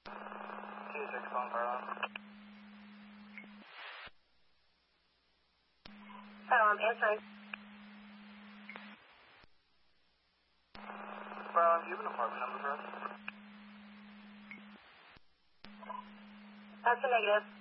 2-6 phone Carlin. Answering. Carlin, do you have an apartment number for us? That's a negative.